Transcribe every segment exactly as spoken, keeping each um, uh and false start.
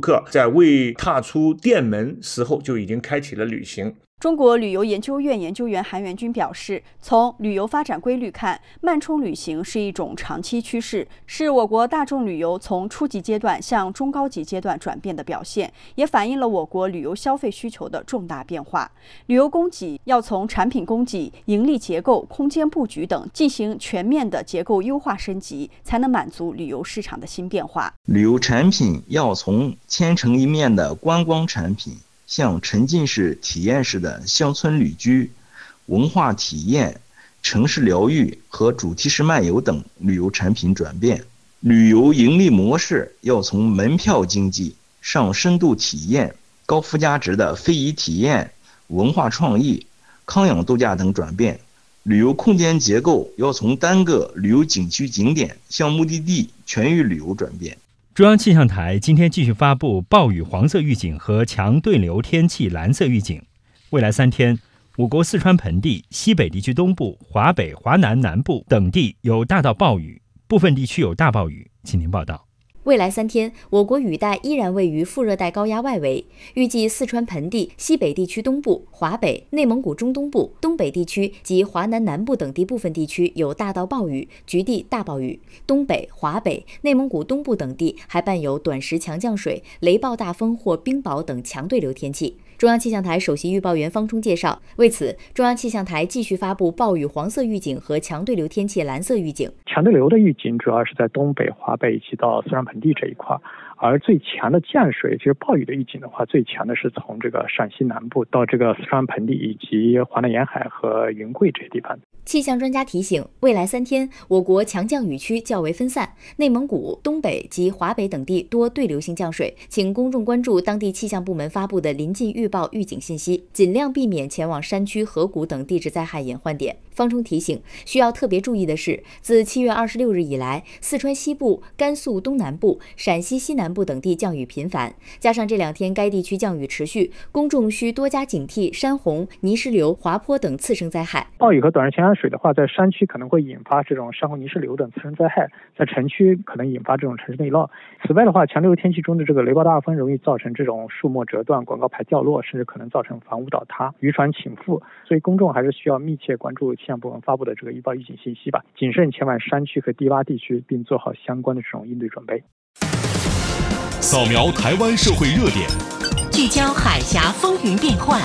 客在未踏出店门时候就已经开启了旅行。 中国旅游研究院研究员韩元军表示，从旅游发展规律看，慢冲旅行是一种长期趋势，是我国大众旅游从初级阶段向中高级阶段转变的表现，也反映了我国旅游消费需求的重大变化。旅游供给要从产品供给、盈利结构、空间布局等进行全面的结构优化升级，才能满足旅游市场的新变化。 旅游产品要从千城一面的观光产品向沉浸式体验式的乡村旅居、文化体验、城市疗愈和主题式漫游等旅游产品转变。旅游盈利模式要从门票经济上深度体验、高附加值的非遗体验、文化创意、康养度假等转变。旅游空间结构要从单个旅游景区景点向目的地全域旅游转变。 中央气象台今天继续发布暴雨黄色预警和强对流天气蓝色预警。未来三天，我国四川盆地、西北地区东部、华北、华南南部等地有大到暴雨，部分地区有大暴雨。请您报道。 未来三天，我国雨带依然位于副热带高压外围，预计四川盆地、西北地区东部、华北、内蒙古中东部、东北地区及华南南部等地部分地区有大到暴雨，局地大暴雨；东北、华北、内蒙古东部等地还伴有短时强降水、雷暴大风或冰雹等强对流天气。中央气象台首席预报员方冲介绍，为此，中央气象台继续发布暴雨黄色预警和强对流天气蓝色预警。 强对流的预警主要是在东北、华北以及到四川盆地这一块，而最强的降水，就是暴雨的预警的话，最强的是从这个陕西南部到这个四川盆地以及华南沿海和云贵这些地方。 气象专家提醒，未来三天，我国强降雨区较为分散，内蒙古、东北及华北等地多对流性降水，请公众关注当地气象部门发布的临近预报预警信息，尽量避免前往山区、河谷等地质灾害隐患点。方冲提醒，需要特别注意的是，自七月二十六日以来，四川西部、甘肃东南部、陕西西南部等地降雨频繁，加上这两天该地区降雨持续，公众需多加警惕山洪、泥石流、滑坡等次生灾害。 暴雨和短时强降水的话，在山区可能会引发这种山洪、泥石流等次生灾害，在城区可能引发这种城市内涝。此外的话，强对流天气中的这个雷暴大风容易造成这种树木折断、广告牌掉落，甚至可能造成房屋倒塌、渔船倾覆。所以公众还是需要密切关注气象部门发布的这个预报预警信息吧，谨慎前往山区和低洼地区，并做好相关的这种应对准备。 扫描台湾社会热点， 聚焦海峡风云变幻，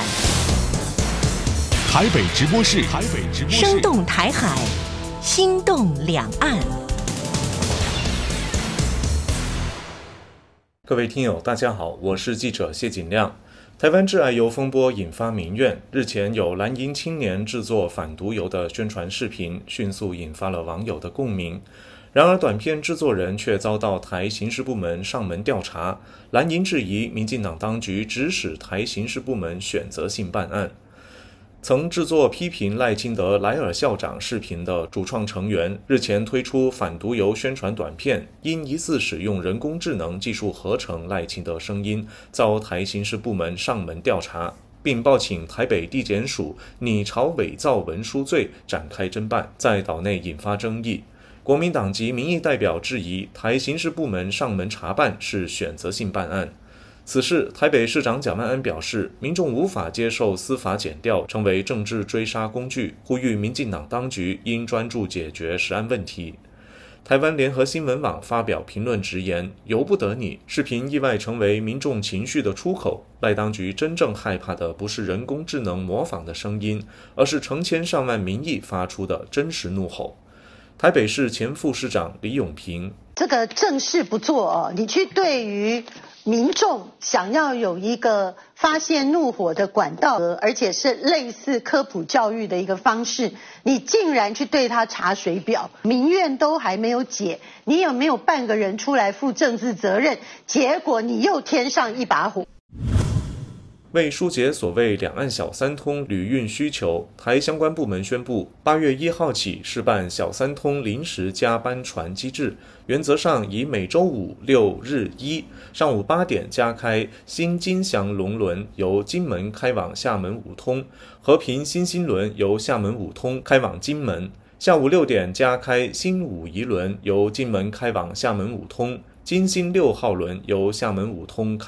台北直播室，台北直播室， 生动台海，心动两岸。 各位听友，大家好，我是记者谢锦亮。台湾致癌油风波引发民怨，日前有蓝营青年制作反毒油的宣传视频，迅速引发了网友的共鸣。然而，短片制作人却遭到台刑事部门上门调查，蓝营质疑民进党当局指使台刑事部门选择性办案。曾制作批评赖清德莱尔校长视频的主创成员，日前推出反毒油宣传短片，因疑似使用人工智能技术合成赖清德声音，遭台刑事部门上门调查，并报请台北地检署拟朝伪造文书罪展开侦办，在岛内引发争议。国民党籍民意代表质疑台刑事部门上门查办是选择性办案。此事，台北市长蒋万安表示，民众无法接受司法检调成为政治追杀工具，呼吁民进党当局应专注解决食安问题。台湾联合新闻网发表评论直言，由不得你，视频意外成为民众情绪的出口。赖当局真正害怕的不是人工智能模仿的声音，而是成千上万民意发出的真实怒吼。台北市前副市长李永平， 这个正事不做哦，你去对于民众想要有一个发泄怒火的管道，而且是类似科普教育的一个方式，你竟然去对他查水表，民怨都还没有解，你有没有半个人出来负政治责任？结果你又添上一把火。 为疏解所谓两岸小三通旅运需求，台相关部门宣布，八月一号起试办小三通临时加班船机制，原则上以每周五、六日一上午八点加开新金祥龙轮由金门开往厦门五通，和平新兴轮由厦门五通开往金门，下午六点加开新武夷轮由金门开往厦门五通，金星六号轮由厦门五通开